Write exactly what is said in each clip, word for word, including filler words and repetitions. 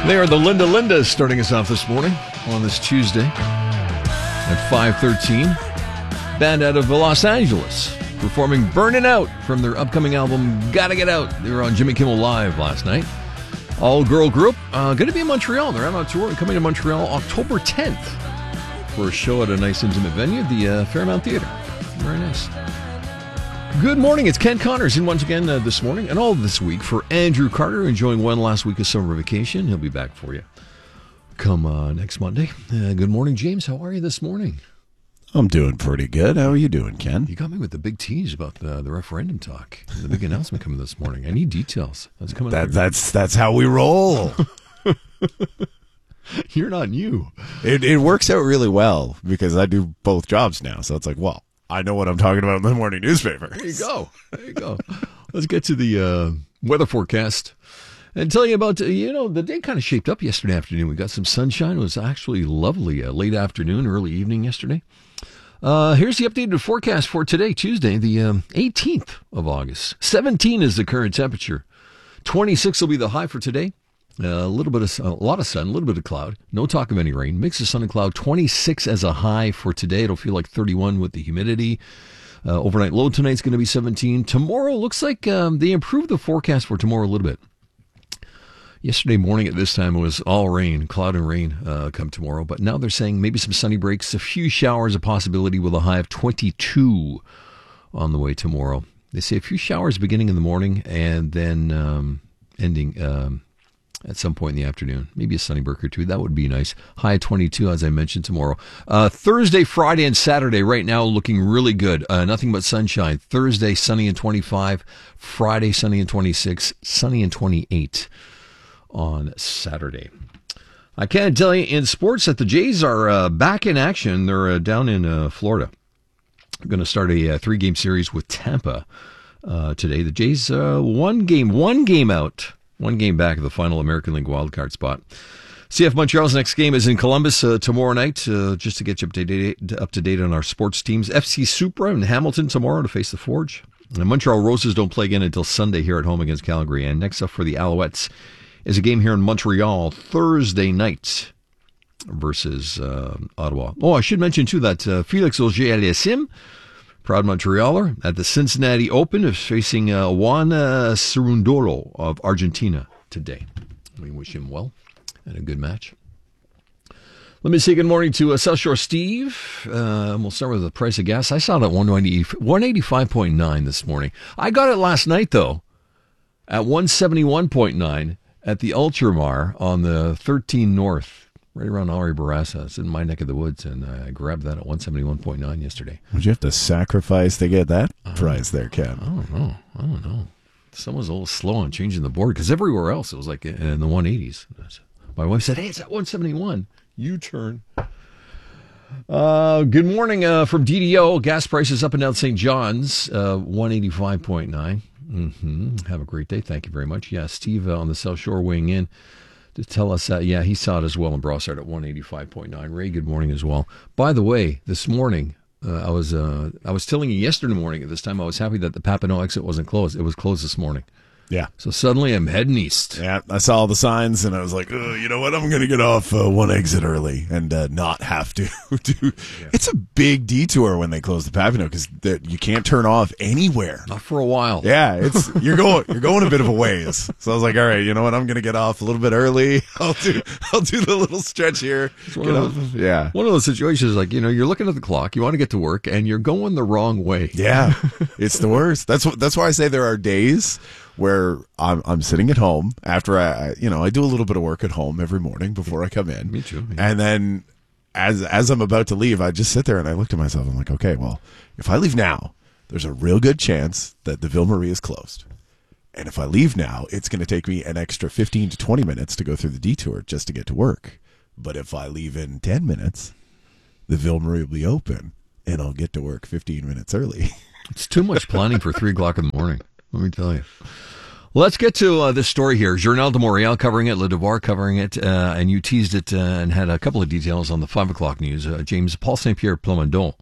They are the Linda Lindas starting us off this morning on this Tuesday at five thirteen. Band out of Los Angeles performing Burning Out from their upcoming album Gotta Get Out. They were on Jimmy Kimmel Live last night. All-girl group. Uh, going to be in Montreal. They're out on tour. Coming to Montreal October tenth for a show at a nice intimate venue, the uh, Fairmount Theatre. Very nice. Good morning. It's Ken Connors in once again uh, this morning and all this week for Andrew Carter, enjoying one last week of summer vacation. He'll be back for you come uh, next Monday. Uh, good morning, James. How are you this morning? I'm doing pretty good. How are you doing, Ken? You got me with the big tease about the, the referendum talk. The big announcement coming this morning. I need details. That's coming. That, that's that's how we roll. You're not new. It it works out really well because I do both jobs now. So it's like, well, I know what I'm talking about in the morning newspaper. There you go. There you go. Let's get to the uh, weather forecast and tell you about, uh, you know, the day kind of shaped up yesterday afternoon. We got some sunshine. It was actually lovely uh, late afternoon, early evening yesterday. Uh, here's the updated forecast for today, Tuesday, the um, eighteenth of August. seventeen is the current temperature. twenty-six will be the high for today. Uh, a little bit of, a lot of sun, a little bit of cloud. No talk of any rain. Mix of sun and cloud. twenty-six as a high for today. It'll feel like thirty-one with the humidity. Uh, overnight low tonight's going to be seventeen. Tomorrow looks like um, they improved the forecast for tomorrow a little bit. Yesterday morning at this time it was all rain, cloud and rain uh, come tomorrow. But now they're saying maybe some sunny breaks, a few showers, a possibility with a high of twenty-two on the way tomorrow. They say a few showers beginning in the morning and then um, ending um, at some point in the afternoon. Maybe a sunny break or two. That would be nice. High of twenty-two, as I mentioned, tomorrow. Uh, Thursday, Friday, and Saturday right now looking really good. Uh, nothing but sunshine. Thursday, sunny and twenty-five. Friday, sunny and twenty-six. Sunny and twenty-eight on Saturday. I can't tell you in sports that the Jays are uh, back in action. They're uh, down in uh, Florida. They're going to start a uh, three-game series with Tampa uh, today. The Jays uh, one game, one game out. One game back of the final American League wildcard spot. C F Montreal's next game is in Columbus uh, tomorrow night, uh, just to get you up to, date, up to date on our sports teams. F C Supra in Hamilton tomorrow to face the Forge. And the Montreal Roses don't play again until Sunday here at home against Calgary. And next up for the Alouettes is a game here in Montreal Thursday night versus uh, Ottawa. Oh, I should mention, too, that uh, Felix Auger-Aliassime, proud Montrealer, at the Cincinnati Open is facing uh, Juan uh, Cerundolo of Argentina today. We wish him well and a good match. Let me say good morning to uh, South Shore Steve. Uh, we'll start with the price of gas. I saw it at one eighty-five point nine this morning. I got it last night, though, at one seventy-one point nine at the Ultramar on the thirteen North, right around Henri Bourassa. It's in my neck of the woods, and I grabbed that at one seventy-one point nine yesterday. Would you have to sacrifice to get that uh, price there, Ken? I don't know. I don't know. Someone's a little slow on changing the board, because everywhere else it was like in the one eighties. My wife said, hey, it's at one seventy-one. U-turn. Uh, good morning uh, from D D O. Gas prices up and down Saint John's, uh, one eighty-five point nine. Mm-hmm. Have a great day. Thank you very much. Yeah, Steve uh, on the South Shore weighing in to tell us that, yeah, he saw it as well in Brossard at one eighty-five point nine. Ray, good morning as well. By the way, this morning, uh, I was uh, I was telling you yesterday morning at this time, I was happy that the Papineau exit wasn't closed. It was closed this morning. Yeah. So suddenly I'm heading east. Yeah, I saw all the signs, and I was like, oh, you know what? I'm going to get off uh, one exit early and uh, not have to do. Yeah. It's a big detour when they close the Papineau because you can't turn off anywhere. Not for a while. Yeah, it's you're going you're going a bit of a ways. So I was like, all right, you know what? I'm going to get off a little bit early. I'll do I'll do the little stretch here. One of, those, yeah. One of those situations, like, you know, you're looking at the clock, you want to get to work, and you're going the wrong way. Yeah, it's the worst. That's what. That's why I say there are days where I'm I'm sitting at home after I, you know, I do a little bit of work at home every morning before I come in. Me too. Yeah. And then as as I'm about to leave, I just sit there and I look to myself. I'm like, okay, well, if I leave now, there's a real good chance that the Ville Marie is closed. And if I leave now, it's going to take me an extra fifteen to twenty minutes to go through the detour just to get to work. But if I leave in ten minutes, the Ville Marie will be open and I'll get to work fifteen minutes early. It's too much planning for three o'clock in the morning. Let me tell you. Let's get to uh, this story here. Journal de Montréal covering it, Le Devoir covering it, uh, and you teased it uh, and had a couple of details on the five o'clock news. Uh, James Paul Saint Pierre Plamondon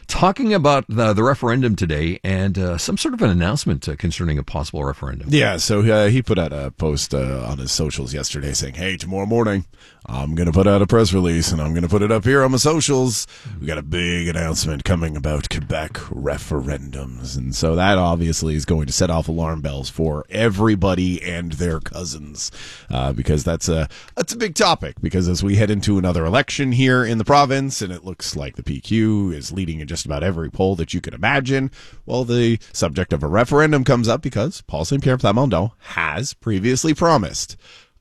talking about the, the referendum today and uh, some sort of an announcement uh, concerning a possible referendum. Yeah, so uh, he put out a post uh, on his socials yesterday saying, hey, tomorrow morning, I'm going to put out a press release and I'm going to put it up here on my socials. We got a big announcement coming about Quebec referendums. And so that obviously is going to set off alarm bells for everybody and their cousins uh, because that's a, that's a big topic. Because as we head into another election here in the province, and it looks like the P Q is leading in just about every poll that you could imagine, well, the subject of a referendum comes up because Paul Saint-Pierre Plamondon has previously promised,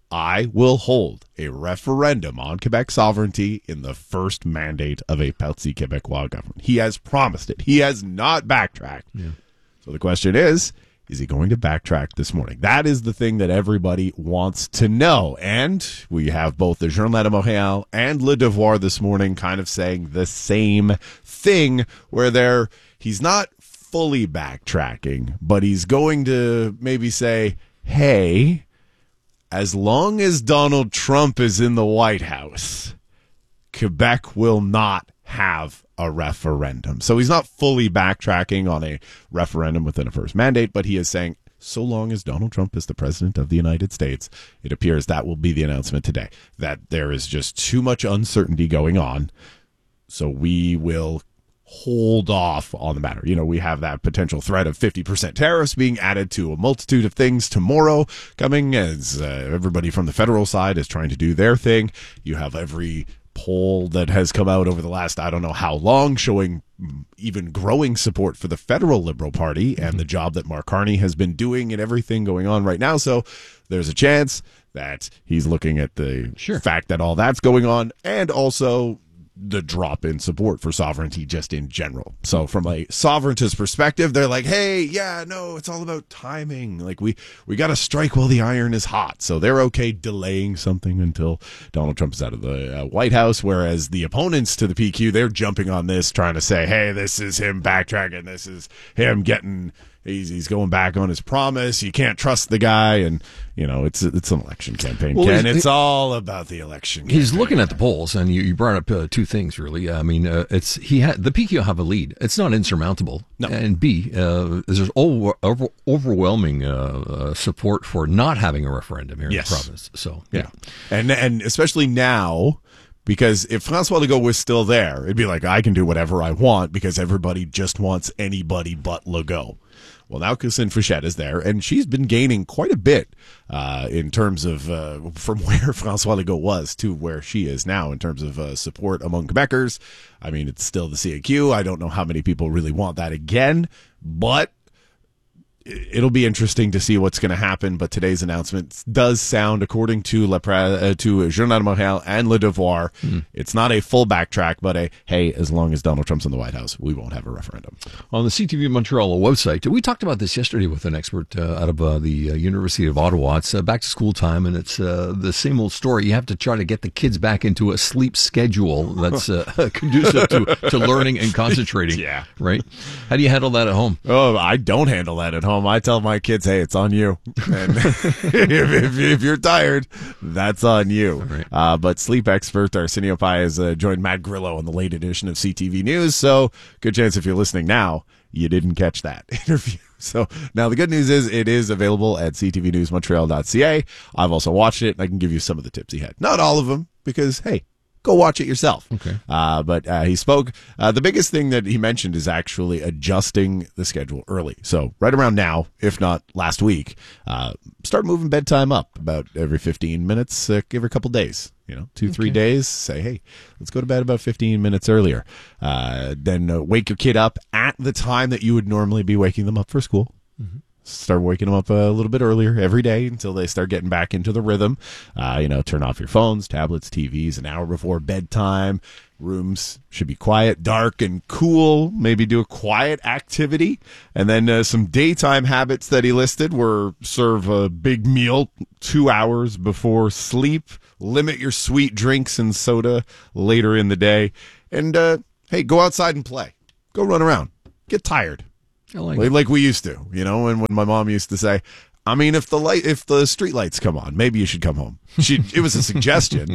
I will hold a referendum on Quebec sovereignty in the first mandate of a Parti Québécois government. He has promised it. He has not backtracked. Yeah. So the question is, is he going to backtrack this morning? That is the thing that everybody wants to know. And we have both the Journal de Montréal and Le Devoir this morning kind of saying the same thing, where they're, he's not fully backtracking, but he's going to maybe say, hey, as long as Donald Trump is in the White House, Quebec will not have a referendum. So he's not fully backtracking on a referendum within a first mandate, but he is saying, so long as Donald Trump is the president of the United States, it appears that will be the announcement today, that there is just too much uncertainty going on. So we will hold off on the matter. You know, we have that potential threat of fifty percent tariffs being added to a multitude of things tomorrow coming as uh, everybody from the federal side is trying to do their thing. You have every poll that has come out over the last, I don't know how long, showing even growing support for the federal Liberal Party and mm-hmm. the job that Mark Carney has been doing and everything going on right now. So there's a chance that he's looking at the sure. fact that all that's going on, and also the drop in support for sovereignty just in general. So from a sovereigntist perspective, they're like, hey, yeah, no, it's all about timing. Like we, we got to strike while the iron is hot. So they're okay delaying something until Donald Trump is out of the uh, White House. Whereas the opponents to the P Q, they're jumping on this, trying to say, hey, this is him backtracking. This is him getting, he's, he's going back on his promise. You can't trust the guy. And, you know, it's it's an election campaign, well, Ken. It's all about the election campaign. He's looking at the polls, and you, you brought up uh, two things, really. I mean, uh, it's he ha- the P Q have a lead. It's not insurmountable. No. And B, uh, there's over, over, overwhelming uh, uh, support for not having a referendum here yes. in the province. So, yeah. yeah. And, and especially now, because if François Legault was still there, it'd be like, I can do whatever I want because everybody just wants anybody but Legault. Well, now Christine Fréchette is there, and she's been gaining quite a bit uh, in terms of uh, from where François Legault was to where she is now in terms of uh, support among Quebecers. I mean, it's still the C A Q. I don't know how many people really want that again, but it'll be interesting to see what's going to happen. But today's announcement does sound, according to Le Pre- uh, to Journal de Montréal and Le Devoir, mm. it's not a full backtrack, but a, hey, as long as Donald Trump's in the White House, we won't have a referendum. On the C T V Montreal website, we talked about this yesterday with an expert uh, out of uh, the uh, University of Ottawa. It's uh, back to school time, and it's uh, the same old story. You have to try to get the kids back into a sleep schedule that's uh, conducive to, to learning and concentrating. Yeah. Right? How do you handle that at home? Oh, I don't handle that at home. I tell my kids, hey, it's on you. And if, if, if you're tired, that's on you. Right. Uh, but sleep expert Arsenio Pai has uh, joined Matt Grillo on the late edition of C T V News. So good chance if you're listening now, you didn't catch that interview. So now the good news is it is available at c t v news montreal dot c a. I've also watched it, and I can give you some of the tips he had. Not all of them, because, hey, go watch it yourself. Okay. Uh, but uh, he spoke. Uh, the biggest thing that he mentioned is actually adjusting the schedule early. So right around now, if not last week, uh, start moving bedtime up about every fifteen minutes, uh, every couple days. You know, two, three okay. days. Say, hey, let's go to bed about fifteen minutes earlier. Uh, then uh, wake your kid up at the time that you would normally be waking them up for school. Mm-hmm. Start waking them up a little bit earlier every day until they start getting back into the rhythm. Uh, you know, turn off your phones, tablets, T Vs an hour before bedtime. Rooms should be quiet, dark, and cool. Maybe do a quiet activity. And then uh, some daytime habits that he listed were serve a big meal two hours before sleep. Limit your sweet drinks and soda later in the day. And, uh, hey, go outside and play. Go run around. Get tired. I like, like, like we used to, you know, and when my mom used to say, I mean, if the light, if the street lights come on, maybe you should come home. She, it was a suggestion.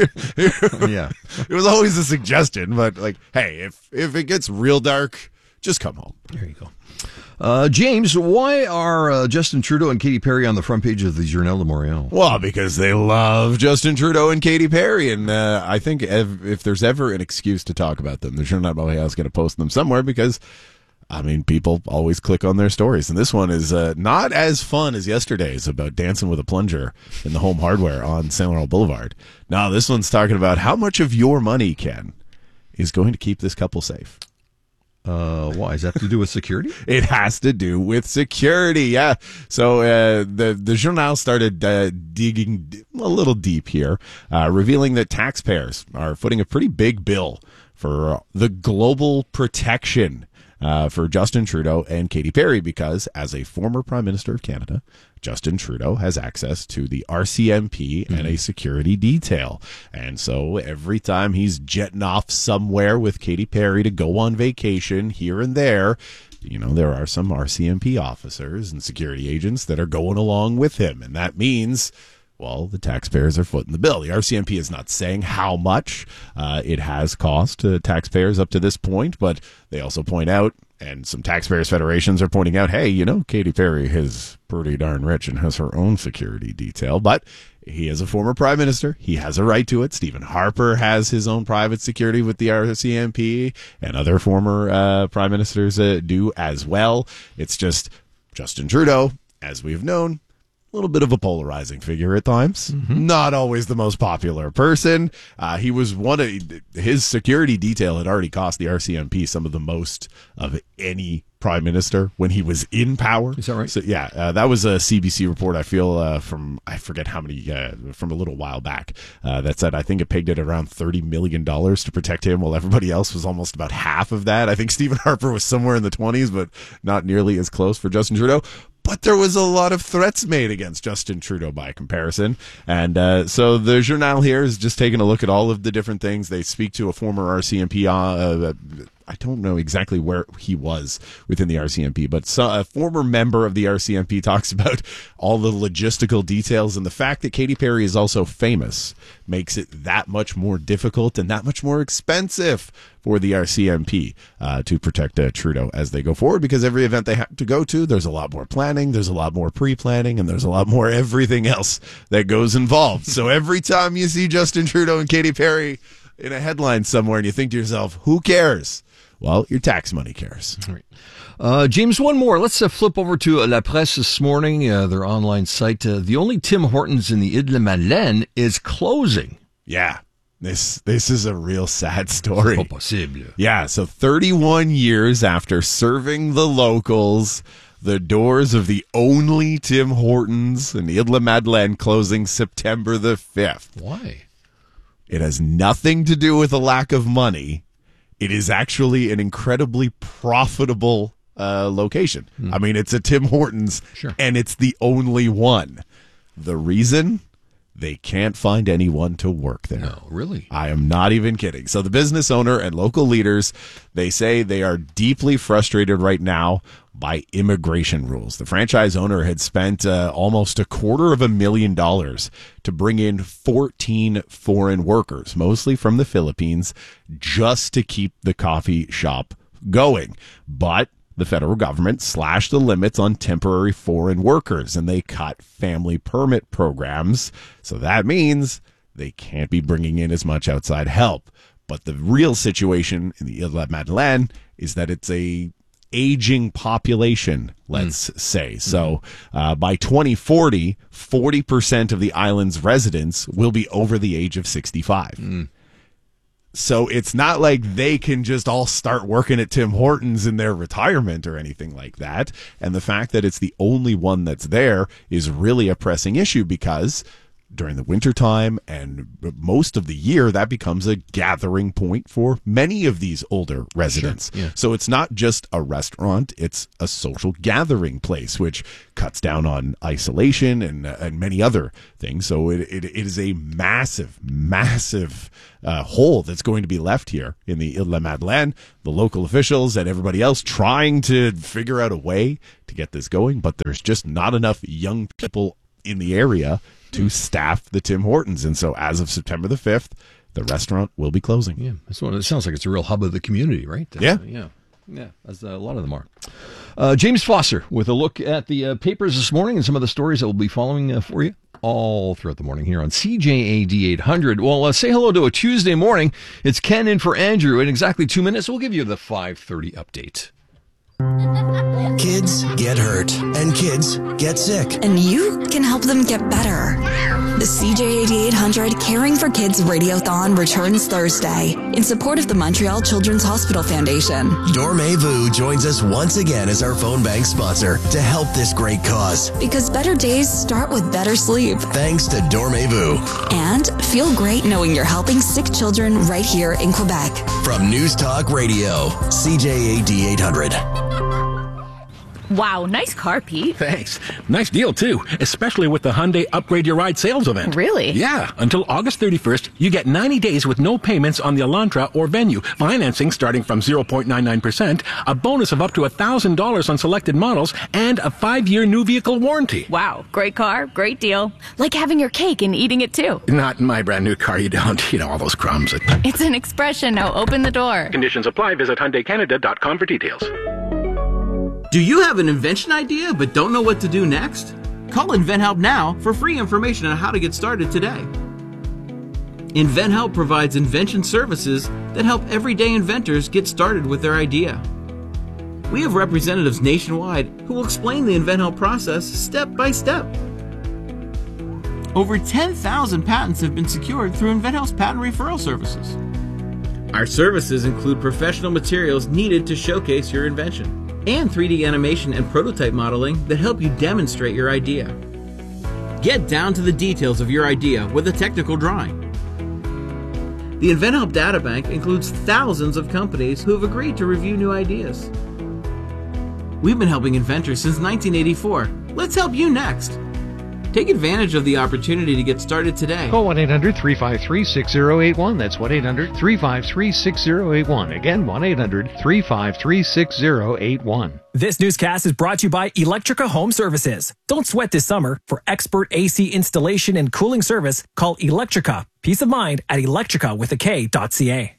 Yeah. It was always a suggestion, but like, hey, if if it gets real dark, just come home. There you go. Uh, James, why are uh, Justin Trudeau and Katy Perry on the front page of the Journal de Montréal? Well, because they love Justin Trudeau and Katy Perry, and uh, I think if, if there's ever an excuse to talk about them, the Journal de Montréal is going to post them somewhere because, I mean, people always click on their stories, and this one is uh, not as fun as yesterday's about dancing with a plunger in the Home Hardware on Saint Laurent Boulevard. No, this one's talking about how much of your money, Ken, is going to keep this couple safe. Uh, why? Does that have to do with security? It has to do with security, yeah. So uh, the the Journal started uh, digging d- a little deep here, uh, revealing that taxpayers are footing a pretty big bill for the global protection uh, for Justin Trudeau and Katy Perry, because as a former Prime Minister of Canada, Justin Trudeau has access to the R C M P mm-hmm. and a security detail. And so every time he's jetting off somewhere with Katy Perry to go on vacation here and there, you know, there are some R C M P officers and security agents that are going along with him. And that means, well, the taxpayers are footing the bill. The R C M P is not saying how much uh, it has cost to taxpayers up to this point, but they also point out, and some taxpayers federations are pointing out, hey, you know, Katy Perry is pretty darn rich and has her own security detail, but he is a former prime minister. He has a right to it. Stephen Harper has his own private security with the R C M P, and other former uh, prime ministers uh, do as well. It's just Justin Trudeau, as we've known, a little bit of a polarizing figure at times. Mm-hmm. Not always the most popular person. Uh, he was one of his security detail had already cost the R C M P some of the most of any prime minister when he was in power. Is that right? So yeah, uh, that was a C B C report. I feel uh, from I forget how many uh, from a little while back uh, that said I think it pegged it around thirty million dollars to protect him, while everybody else was almost about half of that. I think Stephen Harper was somewhere in the twenties, but not nearly as close for Justin Trudeau. But there was a lot of threats made against Justin Trudeau by comparison. And uh, so the Journal here is just taking a look at all of the different things. They speak to a former R C M P, uh, uh, I don't know exactly where he was within the R C M P, but so, a former member of the R C M P talks about all the logistical details, and the fact that Katy Perry is also famous makes it that much more difficult and that much more expensive for the R C M P uh, to protect uh, Trudeau as they go forward, because every event they have to go to, there's a lot more planning, there's a lot more pre-planning, and there's a lot more everything else that goes involved. So every time you see Justin Trudeau and Katy Perry in a headline somewhere and you think to yourself, who cares? Well, your tax money cares. All right. Uh, James, one more. Let's uh, flip over to La Presse this morning, uh, their online site. Uh, the only Tim Hortons in the Île-de-la-Madeleine is closing. Yeah. This this is a real sad story. C'est pas possible. Yeah, so thirty-one years after serving the locals, the doors of the only Tim Hortons in Île-de-la-Madeleine closing September the fifth. Why? It has nothing to do with a lack of money. It is actually an incredibly profitable uh, location. Hmm. I mean, it's a Tim Hortons, sure, and it's the only one. The reason? They can't find anyone to work there. No, really? I am not even kidding. So the business owner and local leaders, they say they are deeply frustrated right now by immigration rules. The franchise owner had spent uh, almost a quarter of a million dollars to bring in fourteen foreign workers, mostly from the Philippines, just to keep the coffee shop going. But the federal government slashed the limits on temporary foreign workers, and they cut family permit programs. So that means they can't be bringing in as much outside help. But the real situation in the Île-de-la-Madeleine is that it's a aging population, let's mm. say. So uh, by twenty forty, forty percent of the island's residents will be over the age of sixty-five. Mm. So it's not like they can just all start working at Tim Hortons in their retirement or anything like that. And the fact that it's the only one that's there is really a pressing issue, because during the wintertime and most of the year, that becomes a gathering point for many of these older residents. Sure, yeah. So it's not just a restaurant, it's a social gathering place, which cuts down on isolation and uh, and many other things. So it, it, it is a massive, massive uh, hole that's going to be left here in the Île-de-la-Madeleine. The local officials and everybody else trying to figure out a way to get this going, but there's just not enough young people in the area to staff the Tim Hortons. And so as of September the fifth, the restaurant will be closing. Yeah, that's one. It sounds like it's a real hub of the community, right? Uh, yeah. Yeah. Yeah, as a lot of them are. Uh, James Foster with a look at the uh, papers this morning and some of the stories that will be following uh, for you all throughout the morning here on C J A D eight hundred. Well, uh, say hello to a Tuesday morning. It's Ken in for Andrew. In exactly two minutes, we'll give you the five thirty update. Kids get hurt and kids get sick. And you can help them get better. The C J A D eight hundred Caring for Kids Radiothon returns Thursday in support of the Montreal Children's Hospital Foundation. Dormez-vous joins us once again as our phone bank sponsor to help this great cause. Because better days start with better sleep. Thanks to Dormez-vous. And feel great knowing you're helping sick children right here in Quebec. From News Talk Radio, C J A D eight hundred. Wow, nice car, Pete. Thanks. Nice deal, too, especially with the Hyundai Upgrade Your Ride sales event. Really? Yeah. Until August thirty-first, you get ninety days with no payments on the Elantra or Venue, financing starting from zero point nine nine percent, a bonus of up to one thousand dollars on selected models, and a five-year new vehicle warranty. Wow, great car, great deal. Like having your cake and eating it, too. Not in my brand new car, you don't. You know, all those crumbs. It's an expression. Now open the door. Conditions apply. Visit Hyundai Canada dot com for details. Do you have an invention idea but don't know what to do next? Call InventHelp now for free information on how to get started today. InventHelp provides invention services that help everyday inventors get started with their idea. We have representatives nationwide who will explain the InventHelp process step by step. Over ten thousand patents have been secured through InventHelp's patent referral services. Our services include professional materials needed to showcase your invention, and three D animation and prototype modeling that help you demonstrate your idea. Get down to the details of your idea with a technical drawing. The InventHelp Databank includes thousands of companies who have agreed to review new ideas. We've been helping inventors since nineteen eighty-four. Let's help you next. Take advantage of the opportunity to get started today. Call one eight hundred three five three six zero eight one. That's one eight hundred three five three six zero eight one. Again, one eight hundred three five three six zero eight one. This newscast is brought to you by Electrica Home Services. Don't sweat this summer. For expert A C installation and cooling service, call Electrica. Peace of mind at electrica with a K dot C A.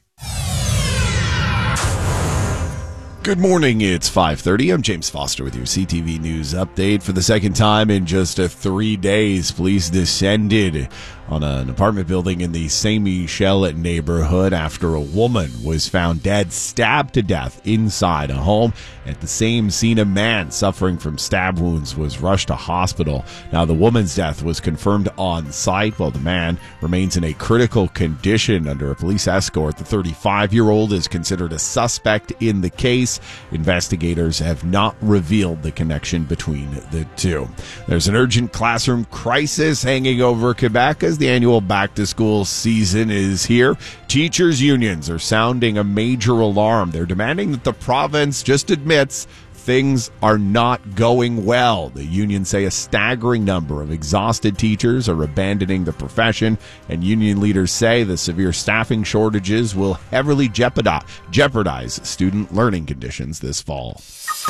Good morning, it's five thirty. I'm James Foster with your C T V News update. For the second time in just uh, three days, police descended on an apartment building in the Saint Michel neighborhood after a woman was found dead, stabbed to death inside a home. At the same scene, a man suffering from stab wounds was rushed to hospital. Now, the woman's death was confirmed on site, while the man remains in a critical condition under a police escort. The thirty-five-year-old is considered a suspect in the case. Investigators have not revealed the connection between the two. There's an urgent classroom crisis hanging over Quebec as the annual back-to-school season is here. Teachers' unions are sounding a major alarm. They're demanding that the province just admits things are not going well. The unions say a staggering number of exhausted teachers are abandoning the profession, and union leaders say the severe staffing shortages will heavily jeopardize, jeopardize student learning conditions this fall.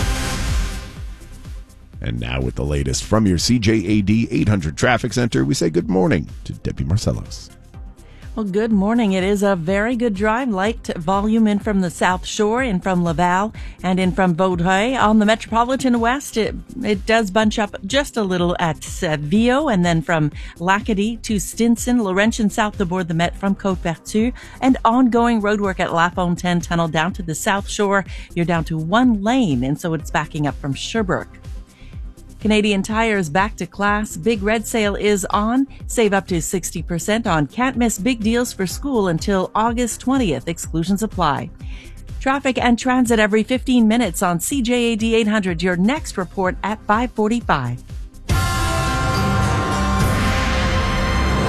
And now with the latest from your C J A D eight hundred Traffic Center, we say good morning to Debbie Marcellos. Well, good morning. It is a very good drive. Light volume in from the South Shore, in from Laval, and in from Vaudreuil. On the Metropolitan West, it, it does bunch up just a little at uh, Vio, and then from Lacadie to Stinson, Laurentian south aboard the Met from Côte-Vertu, and ongoing roadwork at La Fontaine Tunnel down to the South Shore. You're down to one lane, and so it's backing up from Sherbrooke. Canadian Tire's back to class. Big Red Sale is on. Save up to sixty percent on can't miss big deals for school until August twentieth. Exclusions apply. Traffic and transit every fifteen minutes on C J A D eight hundred. Your next report at five forty-five.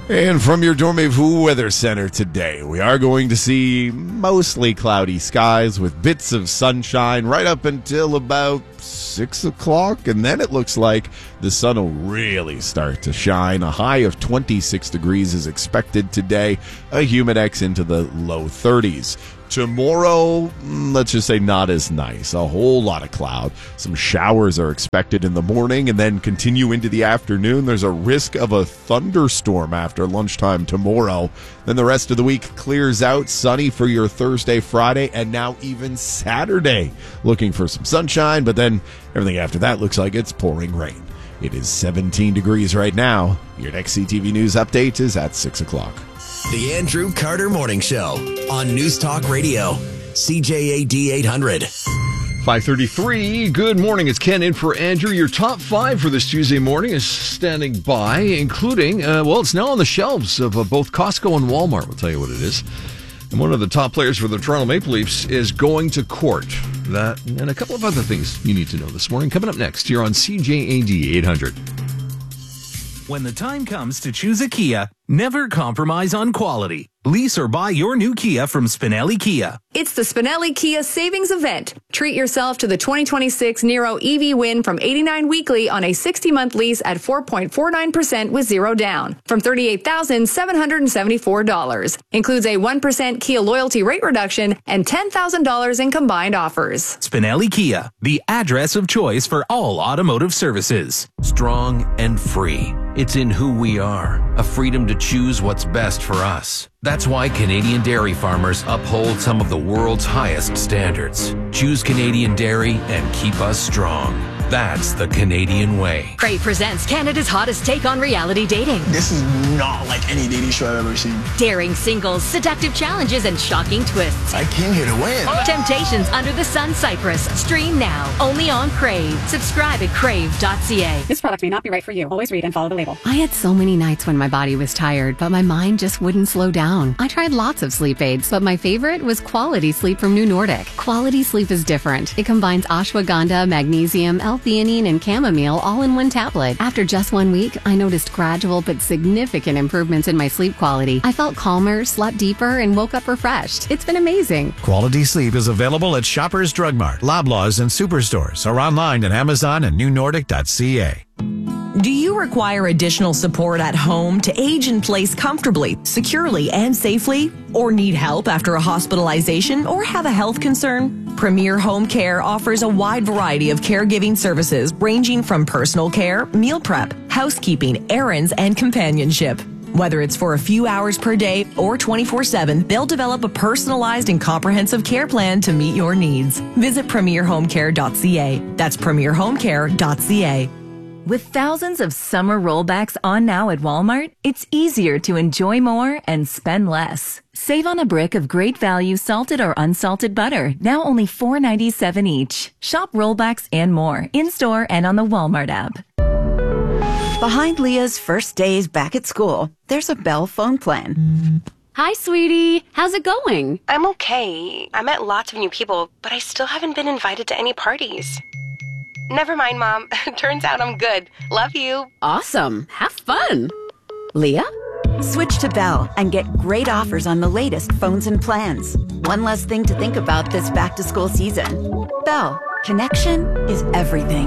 And from your Dormez-vous Weather Center today, we are going to see mostly cloudy skies with bits of sunshine right up until about six o'clock. And then it looks like the sun will really start to shine. A high of twenty-six degrees is expected today. A humidex into the low thirties. Tomorrow, let's just say not as nice. A whole lot of cloud. Some showers are expected in the morning and then continue into the afternoon. There's a risk of a thunderstorm after lunchtime tomorrow. Then the rest of the week clears out. Sunny for your Thursday, Friday, and now even Saturday. Looking for some sunshine, but then everything after that looks like it's pouring rain. It is seventeen degrees right now. Your next C T V News update is at six o'clock. The Andrew Carter Morning Show on News Talk Radio, C J A D eight hundred. five thirty-three. Good morning. It's Ken in for Andrew. Your top five for this Tuesday morning is standing by, including, uh, well, it's now on the shelves of uh, both Costco and Walmart. We'll tell you what it is. And one of the top players for the Toronto Maple Leafs is going to court. That and a couple of other things you need to know this morning. Coming up next here on C J A D eight hundred. When the time comes to choose a Kia, never compromise on quality. Lease or buy your new Kia from Spinelli Kia. It's the Spinelli Kia Savings Event. Treat yourself to the twenty twenty-six Niro E V win from eighty-nine weekly on a sixty-month lease at four point four nine percent with zero down from thirty-eight thousand seven hundred seventy-four dollars. Includes a one percent Kia loyalty rate reduction and ten thousand dollars in combined offers. Spinelli Kia, the address of choice for all automotive services. Strong and free. It's in who we are. A freedom to choose what's best for us. That's why Canadian dairy farmers uphold some of the world's highest standards. Choose Canadian dairy and keep us strong. That's the Canadian way. Crave presents Canada's hottest take on reality dating. This is not like any dating show I've ever seen. Daring singles, seductive challenges, and shocking twists. I came here to win. Temptations Under the Sun Cyprus. Stream now, only on Crave. Subscribe at crave dot c a. This product may not be right for you. Always read and follow the label. I had so many nights when my body was tired, but my mind just wouldn't slow down. I tried lots of sleep aids, but my favorite was Quality Sleep from New Nordic. Quality Sleep is different. It combines ashwagandha, magnesium, L-theanine, and chamomile all in one tablet. After just one week, I noticed gradual but significant improvements in my sleep quality. I felt calmer, slept deeper, and woke up refreshed. It's been amazing. Quality Sleep is available at Shoppers Drug Mart, Loblaws, and Superstores, or online at Amazon and new nordic dot c a. Do you require additional support at home to age in place comfortably, securely, and safely? Or need help after a hospitalization or have a health concern? Premier Home Care offers a wide variety of caregiving services ranging from personal care, meal prep, housekeeping, errands, and companionship. Whether it's for a few hours per day or twenty-four seven, they'll develop a personalized and comprehensive care plan to meet your needs. Visit premier home care dot c a. That's premier home care dot c a. With thousands of summer rollbacks on now at Walmart, it's easier to enjoy more and spend less. Save on a brick of great value salted or unsalted butter, now only four ninety-seven each. Shop rollbacks and more in-store and on the Walmart app. Behind Leah's first days back at school, there's a Bell phone plan. Hi, sweetie. How's it going? I'm okay. I met lots of new people, but I still haven't been invited to any parties. Never mind, Mom. Turns out I'm good. Love you. Awesome. Have fun. Leah? Switch to Bell and get great offers on the latest phones and plans. One less thing to think about this back-to-school season. Bell. Connection is everything.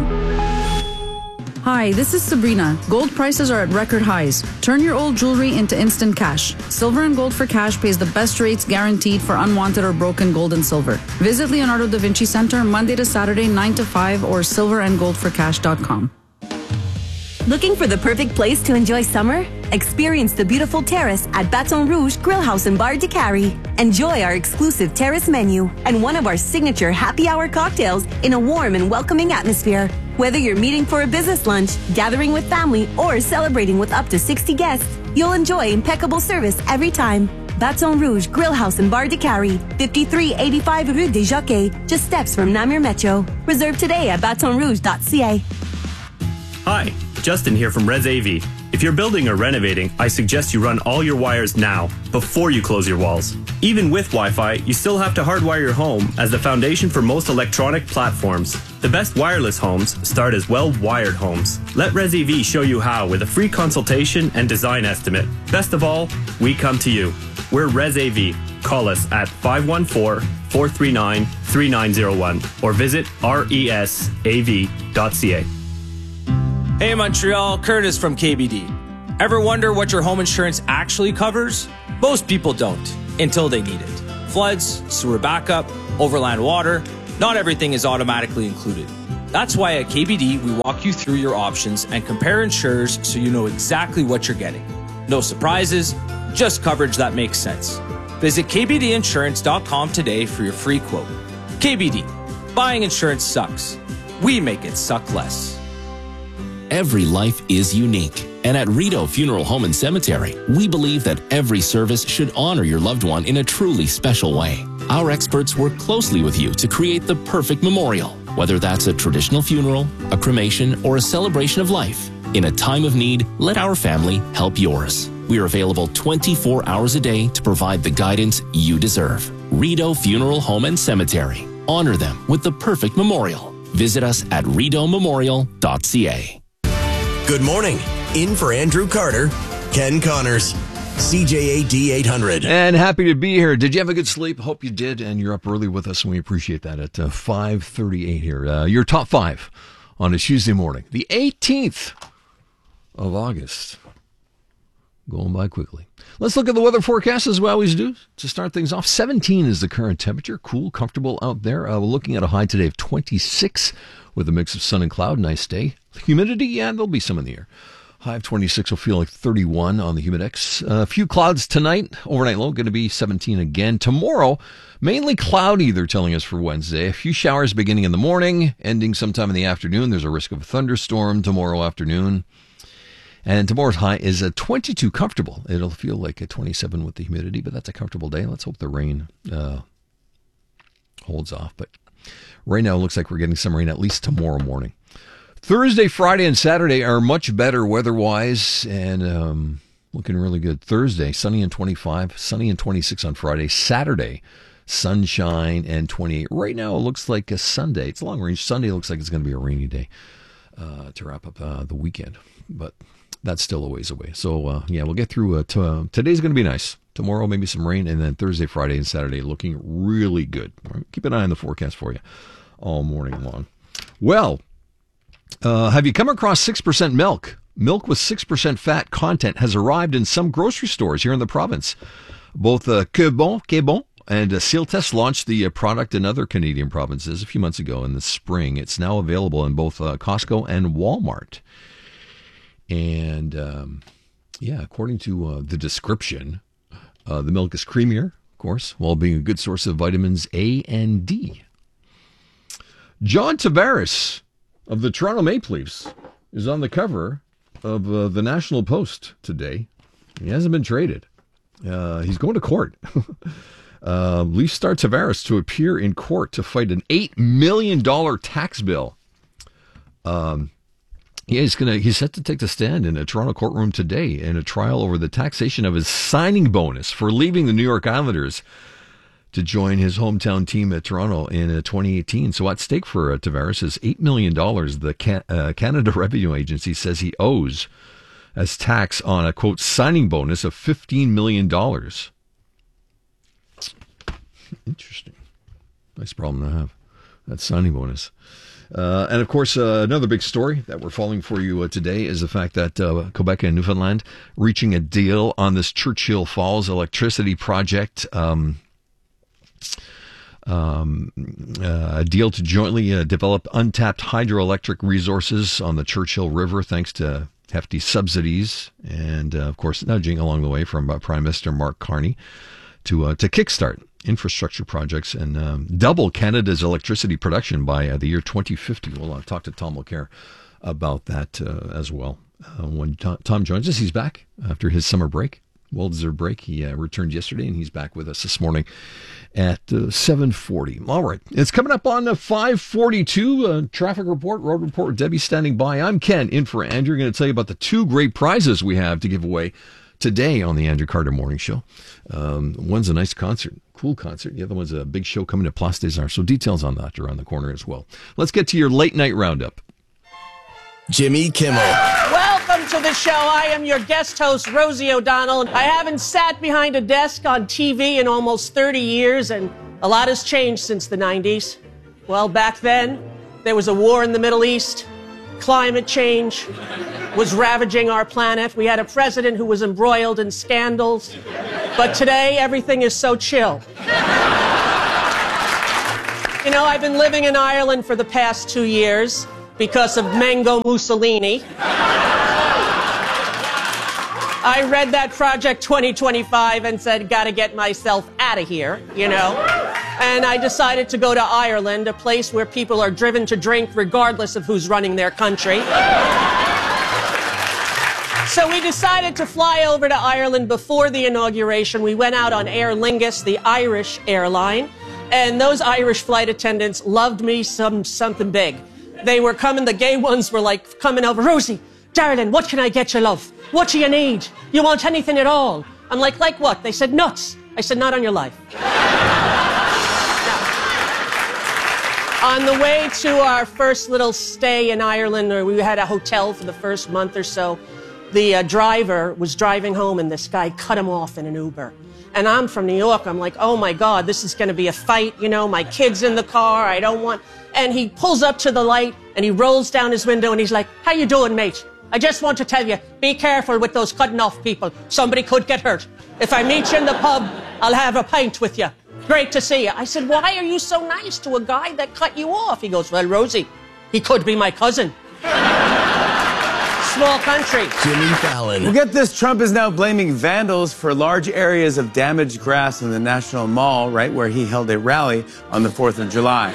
Hi, this is Sabrina. Gold prices are at record highs. Turn your old jewelry into instant cash. Silver and Gold for Cash pays the best rates guaranteed for unwanted or broken gold and silver. Visit Leonardo da Vinci Center Monday to Saturday, nine to five, or silver and gold for cash dot com. Looking for the perfect place to enjoy summer? Experience the beautiful terrace at Baton Rouge Grill House and Bar de Cary. Enjoy our exclusive terrace menu and one of our signature happy hour cocktails in a warm and welcoming atmosphere. Whether you're meeting for a business lunch, gathering with family, or celebrating with up to sixty guests, you'll enjoy impeccable service every time. Baton Rouge Grill House and Bar de Cary, fifty-three eighty-five Rue des Jockeys, just steps from Namur Metro. Reserve today at baton rouge dot c a. Hi, Justin here from Res A V. If you're building or renovating, I suggest you run all your wires now, before you close your walls. Even with Wi-Fi, you still have to hardwire your home as the foundation for most electronic platforms. The best wireless homes start as well-wired homes. Let ResAV show you how with a free consultation and design estimate. Best of all, we come to you. We're ResAV. Call us at five one four, four three nine, three nine zero one or visit R E S A V dot C A. Hey Montreal, Curtis from K B D. Ever wonder what your home insurance actually covers? Most people don't, until they need it. Floods, sewer backup, overland water, not everything is automatically included. That's why at K B D we walk you through your options and compare insurers so you know exactly what you're getting. No surprises, just coverage that makes sense. Visit K B D insurance dot com today for your free quote. K B D, buying insurance sucks. We make it suck less. Every life is unique. And at Rideau Funeral Home and Cemetery, we believe that every service should honor your loved one in a truly special way. Our experts work closely with you to create the perfect memorial, whether that's a traditional funeral, a cremation, or a celebration of life. In a time of need, let our family help yours. We are available twenty-four hours a day to provide the guidance you deserve. Rideau Funeral Home and Cemetery. Honor them with the perfect memorial. Visit us at rideau memorial dot c a. Good morning. In for Andrew Carter, Ken Connors, C J A D eight hundred. And happy to be here. Did you have a good sleep? Hope you did, and you're up early with us, and we appreciate that at uh, five thirty-eight here. Uh, your top five on a Tuesday morning, the eighteenth of August. Going by quickly. Let's look at the weather forecast as we always do to start things off. seventeen is the current temperature. Cool, comfortable out there. Uh, we're looking at a high today of twenty-six with a mix of sun and cloud. Nice day. Humidity, yeah, there'll be some in the air. High of twenty-six will feel like thirty-one on the Humidex. A uh, few clouds tonight. Overnight low going to be seventeen again. Tomorrow, mainly cloudy, they're telling us for Wednesday. A few showers beginning in the morning, ending sometime in the afternoon. There's a risk of a thunderstorm tomorrow afternoon. And tomorrow's high is a twenty-two, comfortable. It'll feel like a twenty-seven with the humidity, but that's a comfortable day. Let's hope the rain uh, holds off. But right now, it looks like we're getting some rain at least tomorrow morning. Thursday, Friday, and Saturday are much better weather-wise and um, looking really good. Thursday, sunny and twenty-five, sunny and twenty-six on Friday. Saturday, sunshine and twenty-eight. Right now, it looks like a Sunday. It's a long-range Sunday. It looks like it's going to be a rainy day uh, to wrap up uh, the weekend. But that's still a ways away. So, uh, yeah, we'll get through. Uh, to, uh, today's going to be nice. Tomorrow, maybe some rain. And then Thursday, Friday, and Saturday looking really good. All right, keep an eye on the forecast for you all morning long. Well, Uh, have you come across six percent milk? Milk with six percent fat content has arrived in some grocery stores here in the province. Both uh, Quebon, Quebon and uh, Sealtest launched the uh, product in other Canadian provinces a few months ago in the spring. It's now available in both uh, Costco and Walmart. And, um, yeah, according to uh, the description, uh, the milk is creamier, of course, while being a good source of vitamins A and D. John Tavares of the Toronto Maple Leafs is on the cover of uh, the National Post today. He hasn't been traded. Uh, he's going to court. uh, Leafs star Tavares to appear in court to fight an eight million dollars tax bill. Um, yeah, he's gonna. He's set to take the stand in a Toronto courtroom today in a trial over the taxation of his signing bonus for leaving the New York Islanders to join his hometown team at Toronto in uh, twenty eighteen. So at stake for uh, Tavares is eight million dollars. The Can- uh, Canada Revenue Agency says he owes as tax on a, quote, signing bonus of fifteen million dollars. Interesting. Nice problem to have, that signing bonus. Uh, and, of course, uh, another big story that we're following for you uh, today is the fact that uh, Quebec and Newfoundland reaching a deal on this Churchill Falls electricity project. Um Um, uh, a deal to jointly uh, develop untapped hydroelectric resources on the Churchill River thanks to hefty subsidies and, uh, of course, nudging along the way from uh, Prime Minister Mark Carney to uh, to kickstart infrastructure projects and um, double Canada's electricity production by uh, the year twenty fifty. We'll uh, talk to Tom Mulcair about that uh, as well. Uh, when Tom, Tom joins us, he's back after his summer break. well-deserved break. He uh, returned yesterday, and he's back with us this morning at uh, seven forty. All right. It's coming up on uh, five forty-two. Uh, traffic report, road report. Debbie standing by. I'm Ken, in for Andrew. Going to tell you about the two great prizes we have to give away today on the Andrew Carter Morning Show. Um, one's a nice concert, cool concert. The other one's a big show coming to Place des Arts. So details on that around the corner as well. Let's get to your late night roundup. Jimmy Kimmel. Welcome to the show. I am your guest host, Rosie O'Donnell. I haven't sat behind a desk on T V in almost thirty years, and a lot has changed since the nineties. Well, back then, there was a war in the Middle East. Climate change was ravaging our planet. We had a president who was embroiled in scandals. But today, everything is so chill. You know, I've been living in Ireland for the past two years because of Mango Mussolini. I read that Project twenty twenty-five and said, gotta get myself out of here, you know? And I decided to go to Ireland, a place where people are driven to drink regardless of who's running their country. So we decided to fly over to Ireland before the inauguration. We went out on Aer Lingus, the Irish airline, and those Irish flight attendants loved me some something big. They were coming, the gay ones were like coming over, Rosie, darling, what can I get you, love? What do you need? You want anything at all? I'm like, like what? They said, nuts. I said, not on your life. On the way to our first little stay in Ireland, or we had a hotel for the first month or so, the uh, driver was driving home and this guy cut him off in an Uber. And I'm from New York. I'm like, oh my God, this is going to be a fight. You know, my kid's in the car. I don't want... And he pulls up to the light and he rolls down his window and he's like, how you doing, mate? I just want to tell you, be careful with those cutting off people. Somebody could get hurt. If I meet you in the pub, I'll have a pint with you. Great to see you. I said, why are you so nice to a guy that cut you off? He goes, well, Rosie, he could be my cousin. Small country. Jimmy Fallon. Well, get this. Trump is now blaming vandals for large areas of damaged grass in the National Mall, right where he held a rally on the fourth of July.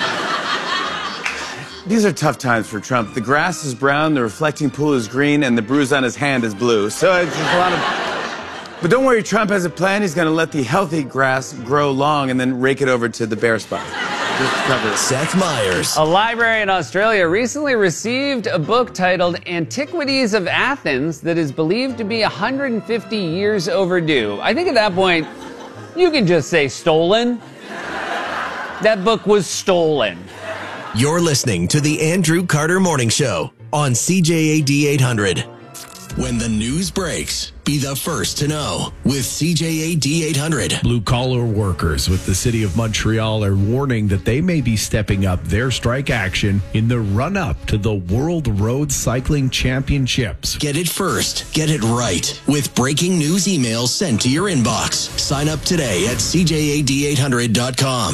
These are tough times for Trump. The grass is brown, the reflecting pool is green, and the bruise on his hand is blue. So it's just a lot of... But don't worry, Trump has a plan. He's going to let the healthy grass grow long and then rake it over to the bare spot. Seth Meyers. A library in Australia recently received a book titled Antiquities of Athens that is believed to be one hundred fifty years overdue. I think at that point, you can just say stolen. That book was stolen. You're listening to the Andrew Carter Morning Show on C J A D eight hundred. When the news breaks, be the first to know with C J A D eight hundred. Blue-collar workers with the city of Montreal are warning that they may be stepping up their strike action in the run-up to the World Road Cycling Championships. Get it first. Get it right. With breaking news emails sent to your inbox. Sign up today at C J A D eight hundred dot com.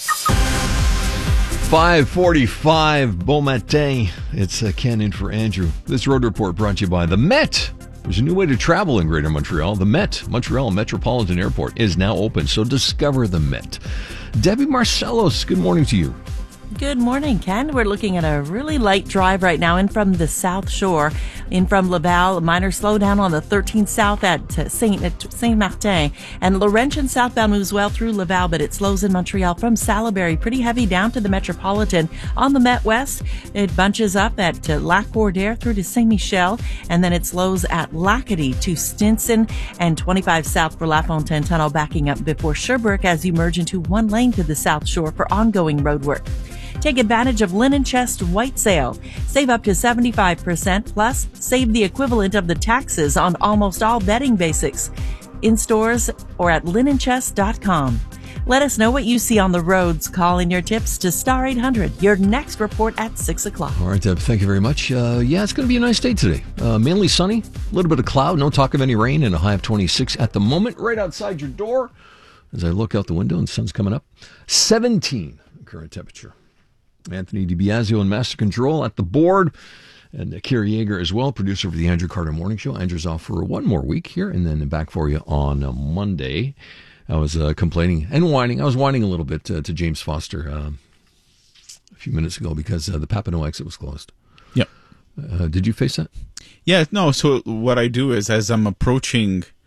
five forty-five, Bon Matin. It's uh, Ken in for Andrew. This road report brought to you by the Met. There's a new way to travel in Greater Montreal. The Met, Montreal Metropolitan Airport, is now open, so discover the Met. Debbie Marcellos, good morning to you. Good morning, Ken. We're looking at a really light drive right now in from the South Shore. In from Laval, a minor slowdown on the thirteenth South at Saint Saint Martin. And Laurentian southbound moves well through Laval, but it slows in Montreal from Salaberry. Pretty heavy down to the Metropolitan. On the Met West, it bunches up at uh, Lac Bordeaux through to Saint Michel, and then it slows at Lacadie to Stinson, and twenty-five South for La Fontaine Tunnel backing up before Sherbrooke as you merge into one lane to the South Shore for ongoing road work. Take advantage of Linen Chest White Sale. Save up to seventy-five percent, plus save the equivalent of the taxes on almost all bedding basics. In stores or at linen chest dot com. Let us know what you see on the roads. Call in your tips to Star eight hundred. Your next report at six o'clock. All right, Deb, thank you very much. Uh, yeah, it's going to be a nice day today. Uh, mainly sunny, a little bit of cloud, no talk of any rain, and a high of twenty-six at the moment, right outside your door. As I look out the window and the sun's coming up. seventeen current temperature. Anthony DiBiasio and Master Control at the board, and uh, Kerry Yeager as well, producer for the Andrew Carter Morning Show. Andrew's off for one more week here, and then back for you on uh, Monday. I was uh, complaining and whining. I was whining a little bit uh, to James Foster uh, a few minutes ago because uh, the Papineau exit was closed. Yep. Uh, did you face that? Yeah, no. So what I do is, as I'm approaching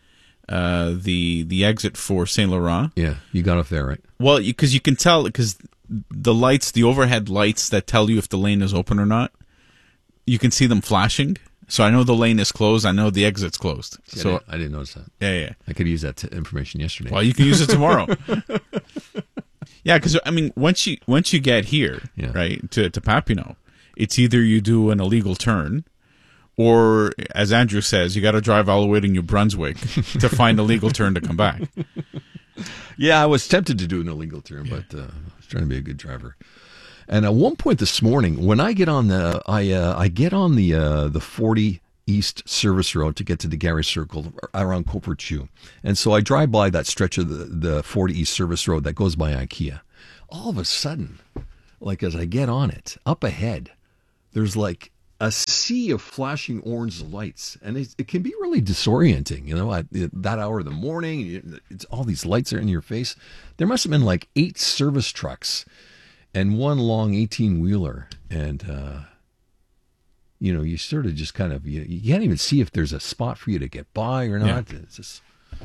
uh, the the exit for Saint Laurent. Yeah, you got off there, right? Well, because you, you can tell, because the lights, the overhead lights that tell you if the lane is open or not, you can see them flashing. So I know the lane is closed. I know the exit's closed. See, so I didn't, I didn't notice that. Yeah, yeah. I could use that t- information yesterday. Well, you can use it tomorrow. Yeah, because I mean, once you once you get here, yeah. right, to to Papineau, it's either you do an illegal turn, or as Andrew says, you got to drive all the way to New Brunswick to find a legal turn to come back. Yeah, I was tempted to do an illegal turn, yeah. but uh, I was trying to be a good driver. And at one point this morning, when I get on the, I uh, I get on the uh, the forty East Service Road to get to the Gary Circle around Coperchew, and so I drive by that stretch of the the forty East Service Road that goes by IKEA. All of a sudden, like as I get on it, up ahead, there's like a sea of flashing orange lights, and it, it can be really disorienting. You know, at that hour of the morning, it's all these lights are in your face. There must have been like eight service trucks and one long eighteen-wheeler, and uh, you know, you sort of just kind of you, you can't even see if there's a spot for you to get by or not. Yeah. It's just,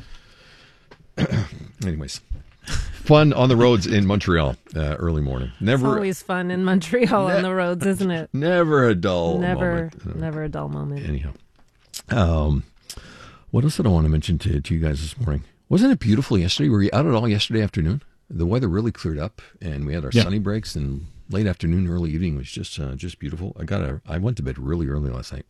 anyways. Fun on the roads in Montreal uh, early morning. Never it's always fun in Montreal ne- on the roads, isn't it? Never a dull never, moment. Never a dull moment. Anyhow. Um, what else did I want to mention to, to you guys this morning? Wasn't it beautiful yesterday? Were you out at all yesterday afternoon? The weather really cleared up, and we had our yeah. sunny breaks, and late afternoon, early evening was just uh, just beautiful. I got a, I went to bed really early last night.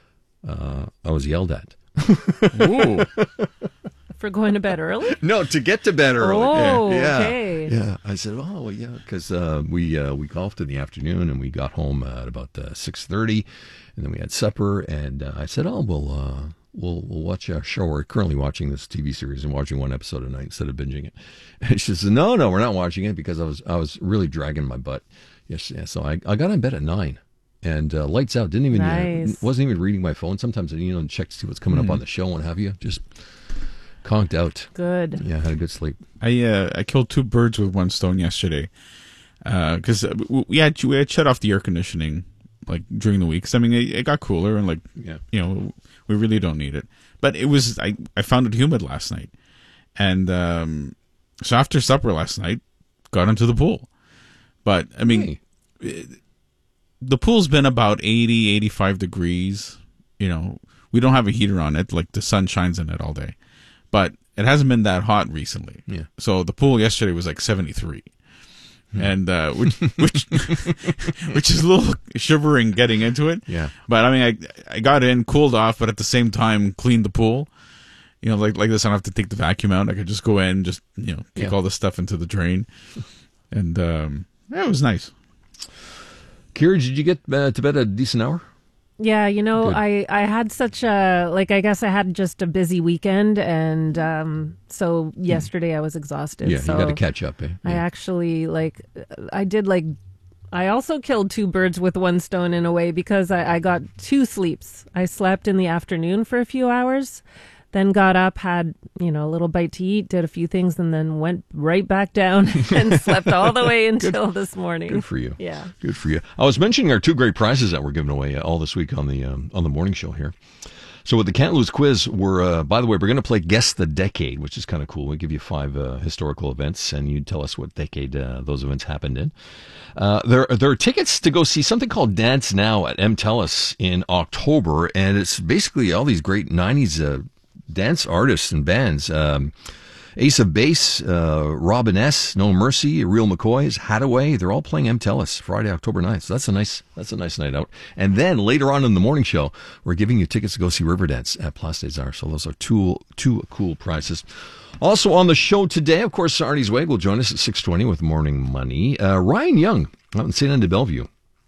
Uh, I was yelled at. Ooh. For going to bed early? No, to get to bed early. Oh, yeah. okay. Yeah, I said, oh, yeah, because uh, we uh, we golfed in the afternoon, and we got home at about uh, six thirty, and then we had supper, and uh, I said, oh, we'll, uh, we'll we'll watch our show. We're currently watching this T V series and watching one episode a night instead of binging it. And she says, no, no, we're not watching it, because I was I was really dragging my butt. Yes, yeah, so I, I got in bed at nine. And uh, lights out. Didn't even nice. uh, wasn't even reading my phone. Sometimes, you know, check to see what's coming mm. up on the show and have you. Just conked out. Good. Yeah, had a good sleep. I uh, I killed two birds with one stone yesterday, because uh, we had we had shut off the air conditioning like during the week. 'Cause, I mean, it, it got cooler, and like yeah. you know, we really don't need it. But it was I, I found it humid last night, and um, so after supper last night, got into the pool. But I mean. Hey. It, The pool's been about eighty, eighty-five degrees. You know, we don't have a heater on it. Like, the sun shines in it all day. But it hasn't been that hot recently. Yeah. So the pool yesterday was like seventy-three. Hmm. And, uh, which, which, which is a little shivering getting into it. Yeah. But, I mean, I, I got in, cooled off, but at the same time cleaned the pool. You know, like, like this, I don't have to take the vacuum out. I could just go in, just, you know, kick yeah. all the stuff into the drain. And, um, yeah, it was nice. Kira, did you get uh, to bed at a decent hour? Yeah, you know, Good. I, I had such a, like, I guess I had just a busy weekend, and um, so yesterday I was exhausted. Yeah, so you got to catch up, eh? I Yeah. actually, like, I did, like, I also killed two birds with one stone in a way, because I, I got two sleeps. I slept in the afternoon for a few hours, then got up, had, you know, a little bite to eat, did a few things, and then went right back down and slept all the way until Good. this morning. Good for you. Yeah. Good for you. I was mentioning our two great prizes that we're giving away uh, all this week on the um, on the morning show here. So with the Can't Lose quiz, we're, uh, by the way, we're going to play Guess the Decade, which is kind of cool. We give you five uh, historical events, and you tell us what decade uh, those events happened in. Uh, there, there are tickets to go see something called Dance Now at M. Telus in October, and it's basically all these great nineties uh, dance artists and bands. Um, Ace of Base, uh, Robin S., No Mercy, Real McCoys, Hadaway, they're all playing M. Telus Friday, October ninth. So that's a nice that's a nice night out. And then later on in the morning show, we're giving you tickets to go see Riverdance at Place des Arts. So those are two two cool prizes. Also on the show today, of course, Arnie's Way will join us at six twenty with Morning Money. Uh, Ryan Young out in Saint Anne de Bellevue.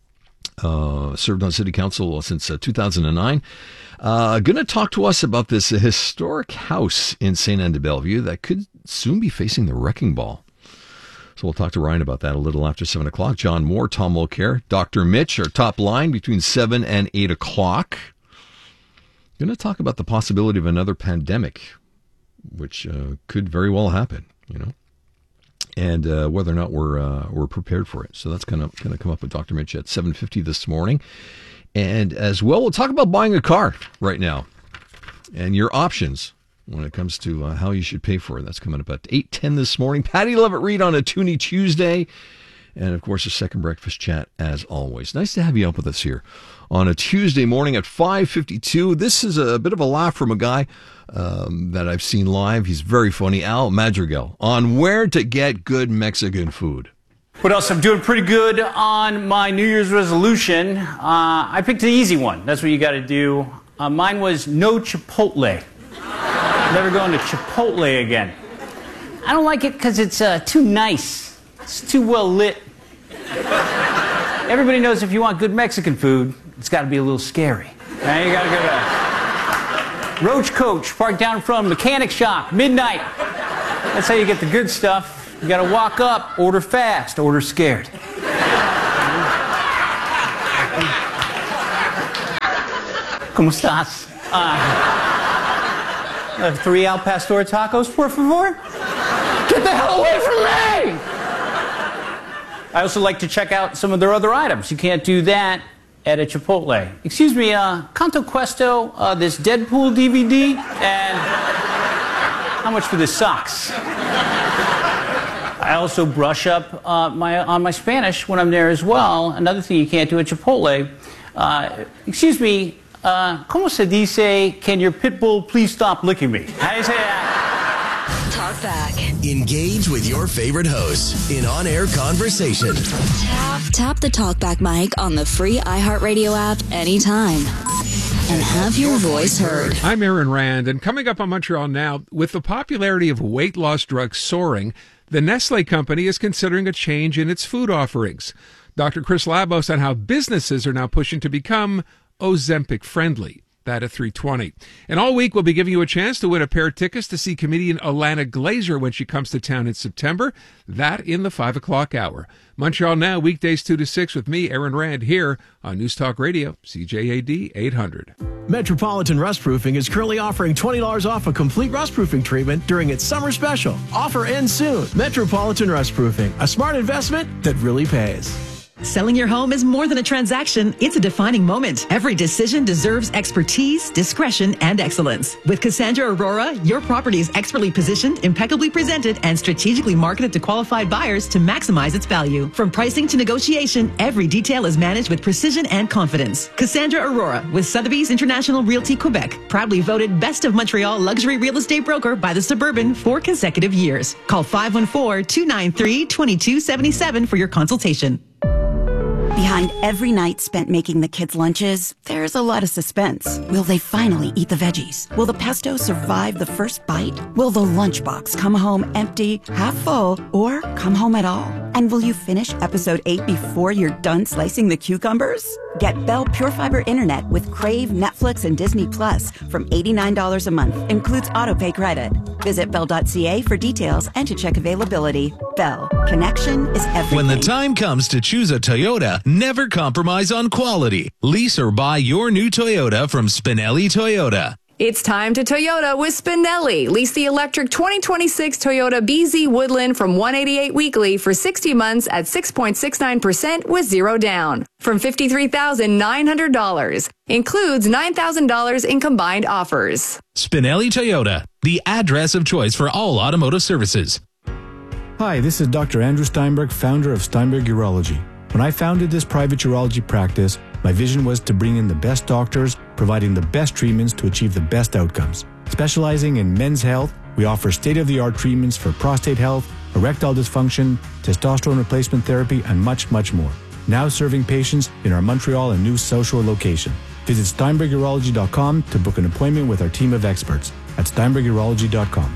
Uh, served on city council since uh, two thousand nine. Uh, going to talk to us about this historic house in Saint Anne de Bellevue that could soon be facing the wrecking ball. So we'll talk to Ryan about that a little after seven o'clock. John Moore, Tom Mulcair, Doctor Mitch, our top line between seven and eight o'clock. Going to talk about the possibility of another pandemic, which uh, could very well happen, you know, and uh, whether or not we're uh, we're prepared for it. So that's going to going to come up with Doctor Mitch at seven fifty this morning. And as well, we'll talk about buying a car right now and your options when it comes to uh, how you should pay for it. That's coming up at eight ten this morning. Patty Levitt Reed on a Toonie Tuesday. And, of course, a second breakfast chat, as always. Nice to have you up with us here on a Tuesday morning at five fifty-two. This is a bit of a laugh from a guy um, that I've seen live. He's very funny. Al Madrigal on where to get good Mexican food. What else? I'm doing pretty good on my New Year's resolution. Uh, I picked an easy one. That's what you got to do. Uh, mine was no Chipotle. Never going to Chipotle again. I don't like it because it's uh, too nice. It's too well lit. Everybody knows if you want good Mexican food, it's got to be a little scary. Right? You got to go to Roach Coach, parked down from Mechanic Shop, midnight. That's how you get the good stuff. You got to walk up, order fast, order scared. ¿Cómo estás? Uh, uh, three Al Pastor tacos, por favor? Get the hell away from me! I also like to check out some of their other items. You can't do that at a Chipotle. Excuse me, uh, ¿Cuánto cuesta uh, this Deadpool D V D? And how much for the socks? I also brush up uh, my, on my Spanish when I'm there as well. Another thing you can't do at Chipotle. Uh, excuse me, uh, ¿cómo se dice, can your pit bull please stop licking me? How do you say that? Talk back. Engage with your favorite hosts in on-air conversation. Tap, tap the TalkBack mic on the free iHeartRadio app anytime. And have your voice heard. I'm Aaron Rand, and coming up on Montreal Now, with the popularity of weight loss drugs soaring, the Nestle company is considering a change in its food offerings. Doctor Chris Labos on how businesses are now pushing to become Ozempic friendly. That at three twenty. And all week, we'll be giving you a chance to win a pair of tickets to see comedian Alana Glazer when she comes to town in September. That in the five o'clock hour. Montreal Now, weekdays two to six with me, Aaron Rand, here on News Talk Radio, C J A D eight hundred. Metropolitan Rustproofing is currently offering twenty dollars off a complete rustproofing treatment during its summer special. Offer ends soon. Metropolitan Rustproofing, a smart investment that really pays. Selling your home is more than a transaction. It's a defining moment. Every decision deserves expertise, discretion, and excellence. With Cassandra Aurora, your property is expertly positioned, impeccably presented, and strategically marketed to qualified buyers to maximize its value. From pricing to negotiation, every detail is managed with precision and confidence. Cassandra Aurora with Sotheby's International Realty Quebec, proudly voted Best of Montreal Luxury Real Estate Broker by the Suburban for consecutive years. Call five one four, two nine three, two two seven seven for your consultation. Behind every night spent making the kids' lunches, there's a lot of suspense. Will they finally eat the veggies? Will the pesto survive the first bite? Will the lunchbox come home empty, half full, or come home at all? And will you finish episode eight before you're done slicing the cucumbers? Get Bell Pure Fiber Internet with Crave, Netflix, and Disney Plus from eighty-nine dollars a month. Includes autopay credit. Visit bell dot c a for details and to check availability. Bell. Connection is everything. When the time comes to choose a Toyota, never compromise on quality. Lease or buy your new Toyota from Spinelli Toyota. It's time to Toyota with Spinelli. Lease the electric twenty twenty-six Toyota B Z Woodland from one eighty-eight weekly for sixty months at six point six nine percent with zero down from fifty-three thousand nine hundred dollars. Includes nine thousand dollars in combined offers. Spinelli Toyota, the address of choice for all automotive services. Hi, this is Doctor Andrew Steinberg, founder of Steinberg Urology. When I founded this private urology practice, my vision was to bring in the best doctors, providing the best treatments to achieve the best outcomes. Specializing in men's health, we offer state-of-the-art treatments for prostate health, erectile dysfunction, testosterone replacement therapy, and much, much more. Now serving patients in our Montreal and New South Shore location. Visit steinberg urology dot com to book an appointment with our team of experts at steinberg urology dot com.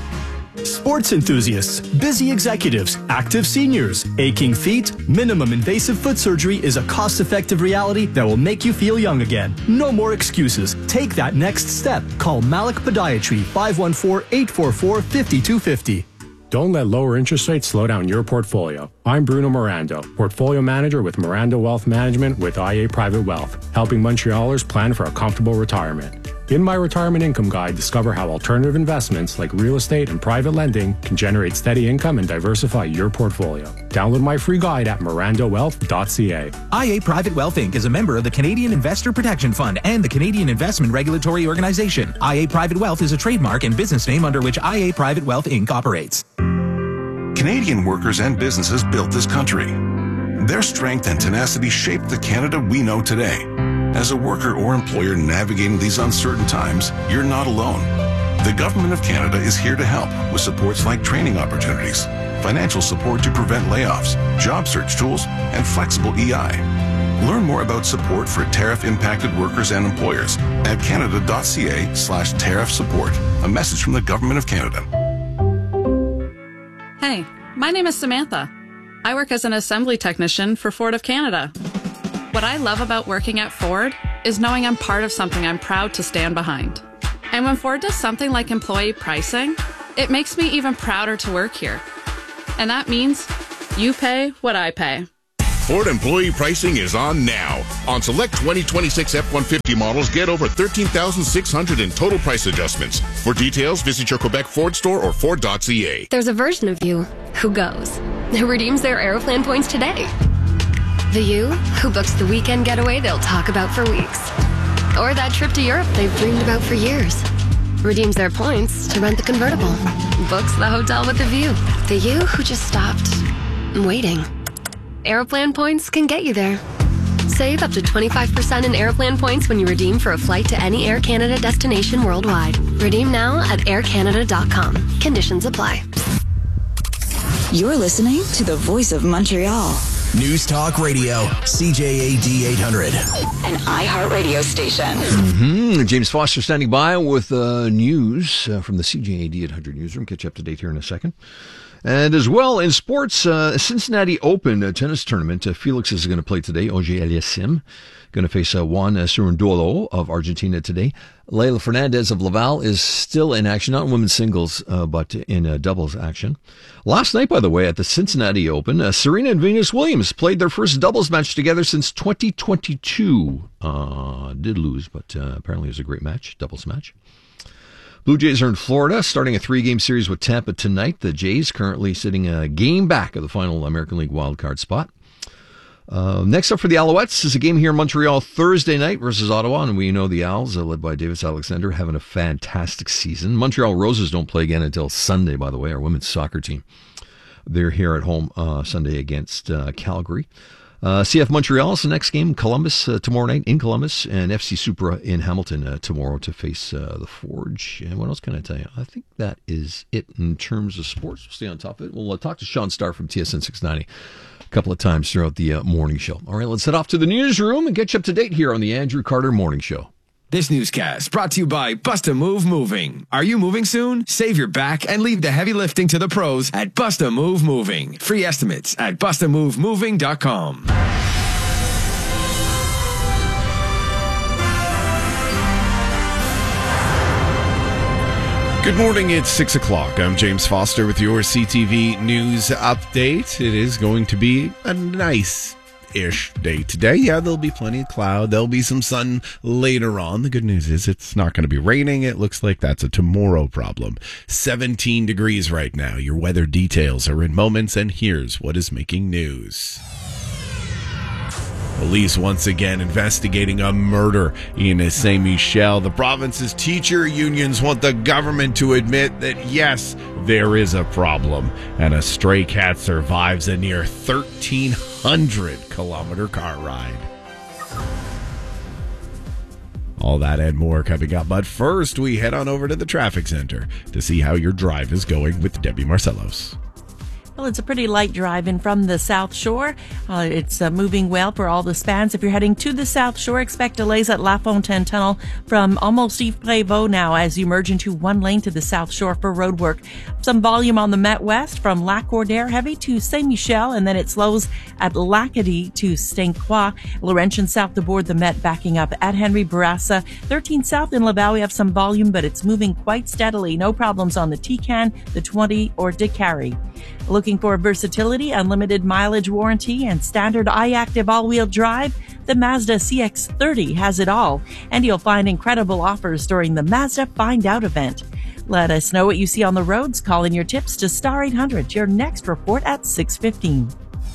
Sports enthusiasts, busy executives, active seniors, aching feet, minimum invasive foot surgery is a cost-effective reality that will make you feel young again. No more excuses. Take that next step. Call Malik Podiatry, five one four, eight four four, five two five zero. Don't let lower interest rates slow down your portfolio. I'm Bruno Mirando, Portfolio Manager with Mirando Wealth Management with I A Private Wealth, helping Montrealers plan for a comfortable retirement. In my retirement income guide, discover how alternative investments like real estate and private lending can generate steady income and diversify your portfolio. Download my free guide at miranda wealth dot c a. I A Private Wealth Incorporated is a member of the Canadian Investor Protection Fund and the Canadian Investment Regulatory Organization. I A Private Wealth is a trademark and business name under which I A Private Wealth Incorporated operates. Canadian workers and businesses built this country. Their strength and tenacity shaped the Canada we know today. As a worker or employer navigating these uncertain times, you're not alone. The Government of Canada is here to help with supports like training opportunities, financial support to prevent layoffs, job search tools, and flexible E I. Learn more about support for tariff-impacted workers and employers at canada.ca slash tariff support. A message from the Government of Canada. Hey, my name is Samantha. I work as an assembly technician for Ford of Canada. What I love about working at Ford is knowing I'm part of something I'm proud to stand behind. And when Ford does something like employee pricing, it makes me even prouder to work here. And that means you pay what I pay. Ford employee pricing is on now. On select twenty twenty-six F one fifty models, get over thirteen thousand six hundred dollars in total price adjustments. For details, visit your Quebec Ford store or Ford dot c a. There's a version of you who goes, who redeems their Aeroplan points today. The you who books the weekend getaway they'll talk about for weeks. Or that trip to Europe they've dreamed about for years. Redeems their points to rent the convertible. Books the hotel with the view. The you who just stopped waiting. Aeroplan points can get you there. Save up to twenty-five percent in Aeroplan points when you redeem for a flight to any Air Canada destination worldwide. Redeem now at air canada dot com. Conditions apply. You're listening to the Voice of Montreal. News Talk Radio, C J A D eight hundred. An iHeart radio station. Mm-hmm. James Foster standing by with uh, news uh, from the C J A D eight hundred newsroom. Catch you up to date here in a second. And as well in sports, uh, Cincinnati Open uh, tennis tournament. Uh, Felix is going to play today. Auger-Aliassime going to face uh, Juan Cerundolo of Argentina today. Leylah Fernandez of Laval is still in action, not in women's singles, uh, but in uh, doubles action. Last night, by the way, at the Cincinnati Open, uh, Serena and Venus Williams played their first doubles match together since twenty twenty-two. Uh, did lose, but uh, apparently it was a great match, doubles match. Blue Jays are in Florida, starting a three-game series with Tampa tonight. The Jays currently sitting a game back of the final American League wildcard spot. Uh, next up for the Alouettes is a game here in Montreal Thursday night versus Ottawa, and we know the Owls, uh, led by Davis Alexander, having a fantastic season. Montreal Roses don't play again until Sunday, by the way, our women's soccer team. They're here at home uh, Sunday against uh, Calgary. Uh, C F Montreal is the next game. Columbus uh, tomorrow night in Columbus, and F C Supra in Hamilton uh, tomorrow to face uh, the Forge. And what else can I tell you? I think that is it in terms of sports. We'll stay on top of it. We'll uh, talk to Sean Starr from T S N six ninety a couple of times throughout the uh, morning show. All right, let's head off to the newsroom and get you up to date here on the Andrew Carter Morning Show. This newscast brought to you by Bust a Move Moving. Are you moving soon? Save your back and leave the heavy lifting to the pros at Bust a Move Moving. Free estimates at bust a move moving dot com. Good morning, it's six o'clock. I'm James Foster with your C T V News Update. It is going to be a nice-ish day today. Yeah, there'll be plenty of cloud. There'll be some sun later on. The good news is it's not going to be raining. It looks like that's a tomorrow problem. seventeen degrees right now. Your weather details are in moments, and here's what is making news. Police once again investigating a murder in Saint Michel. The province's teacher unions want the government to admit that, yes, there is a problem. And a stray cat survives a near thirteen hundred kilometer car ride. All that and more coming up. But first, we head on over to the traffic center to see how your drive is going with Debbie Marcellos. Well, it's a pretty light drive in from the South Shore. Uh, it's uh, moving well for all the spans. If you're heading to the South Shore, expect delays at La Fontaine Tunnel from almost Yves Prévost now as you merge into one lane to the South Shore for road work. Some volume on the Met West from Lac Cordaire heavy to Saint Michel, and then it slows at Lacadie to Saint Croix. Laurentian south to board the Met backing up at Henry Bourassa. thirteen south in Laval, we have some volume, but it's moving quite steadily. No problems on the T-Can, the twenty, or Décarie. Looking for versatility, unlimited mileage warranty, and standard iActive all-wheel drive? The Mazda C X thirty has it all, and you'll find incredible offers during the Mazda Find Out event. Let us know what you see on the roads. Call in your tips to Star eight hundred. Your next report at six fifteen.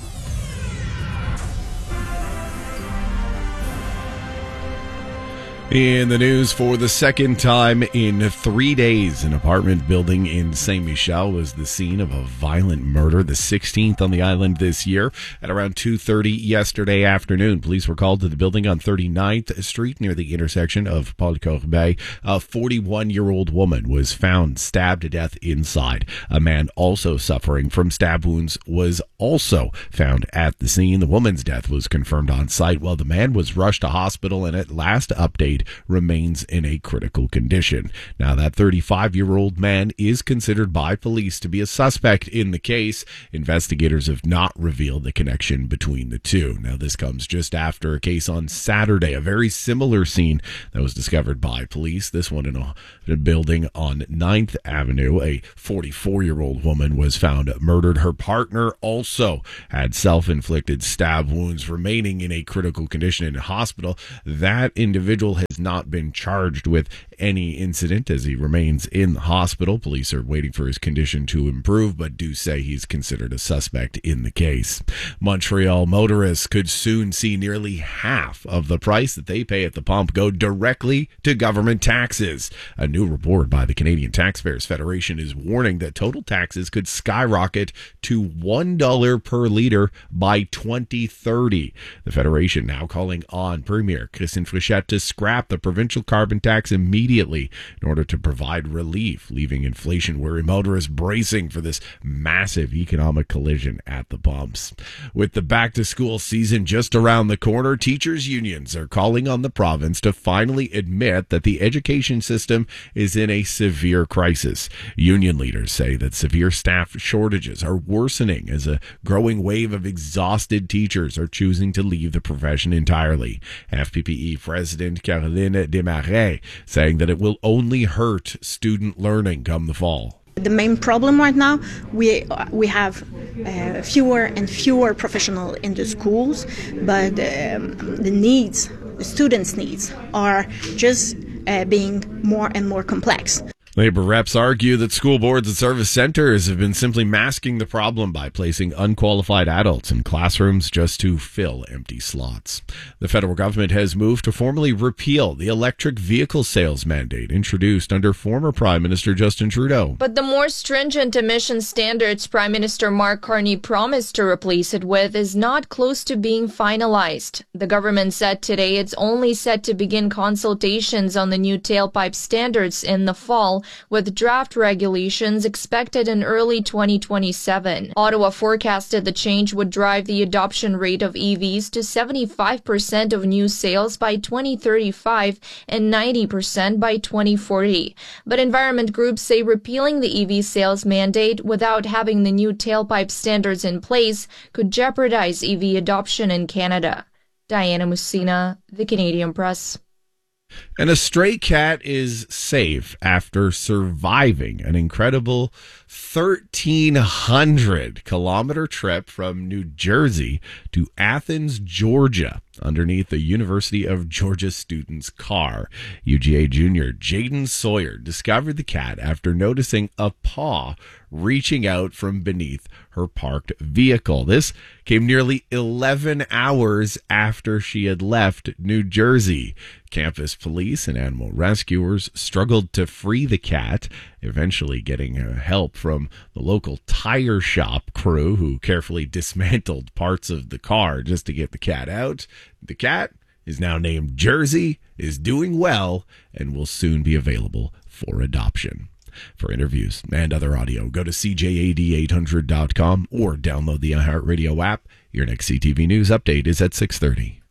In the news for the second time in three days, an apartment building in Saint Michel was the scene of a violent murder, the sixteenth on the island this year. At around two thirty yesterday afternoon, police were called to the building on thirty-ninth Street near the intersection of Paul Corbeil. A forty-one-year-old woman was found stabbed to death inside. A man also suffering from stab wounds was also found at the scene. The woman's death was confirmed on site, while the man was rushed to hospital and at last update remains in a critical condition. Now, that thirty-five-year-old man is considered by police to be a suspect in the case. Investigators have not revealed the connection between the two. Now, this comes just after a case on Saturday, a very similar scene that was discovered by police. This one in a, in a building on ninth Avenue. A forty-four-year-old woman was found murdered. Her partner also had self-inflicted stab wounds, remaining in a critical condition in a hospital. That individual has not been charged with any incident as he remains in the hospital. Police are waiting for his condition to improve, but do say he's considered a suspect in the case. Montreal motorists could soon see nearly half of the price that they pay at the pump go directly to government taxes. A new report by the Canadian Taxpayers Federation is warning that total taxes could skyrocket to one dollar per litre by twenty thirty. The Federation now calling on Premier Christine Fréchette to scrap the provincial carbon tax immediately in order to provide relief, leaving inflation weary motorists bracing for this massive economic collision at the pumps. With the back-to-school season just around the corner, teachers' unions are calling on the province to finally admit that the education system is in a severe crisis. Union leaders say that severe staff shortages are worsening as a growing wave of exhausted teachers are choosing to leave the profession entirely. F P P E President Caroline Desmarais saying that it will only hurt student learning come the fall. The main problem right now, we we have uh, fewer and fewer professionals in the schools, but um, the needs, the students' needs, are just uh, being more and more complex. Labor reps argue that school boards and service centers have been simply masking the problem by placing unqualified adults in classrooms just to fill empty slots. The federal government has moved to formally repeal the electric vehicle sales mandate introduced under former Prime Minister Justin Trudeau. But the more stringent emission standards Prime Minister Mark Carney promised to replace it with is not close to being finalized. The government said today it's only set to begin consultations on the new tailpipe standards in the fall, with draft regulations expected in early twenty twenty-seven. Ottawa forecasted the change would drive the adoption rate of E Vs to seventy-five percent of new sales by twenty thirty-five and ninety percent by twenty forty. But environment groups say repealing the E V sales mandate without having the new tailpipe standards in place could jeopardize E V adoption in Canada. Diana Musina, The Canadian Press. And a stray cat is safe after surviving an incredible thirteen hundred kilometer trip from New Jersey to Athens, Georgia, underneath the University of Georgia student's car. U G A junior Jaden Sawyer discovered the cat after noticing a paw reaching out from beneath her parked vehicle. This came nearly eleven hours after she had left New Jersey. Campus police and animal rescuers struggled to free the cat, eventually getting help from the local tire shop crew who carefully dismantled parts of the car just to get the cat out. The cat is now named Jersey, is doing well, and will soon be available for adoption. For interviews and other audio, go to C J A D eight hundred dot com or download the iHeartRadio app. Your next C T V News update is at six thirty.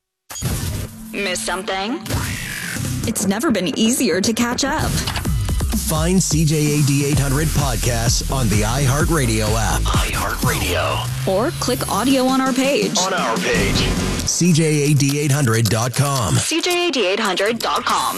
Miss something? It's never been easier to catch up. Find C J A D eight hundred podcasts on the iHeartRadio app. iHeartRadio. Or click audio on our page. On our page. C J A D eight hundred dot com. C J A D eight hundred dot com.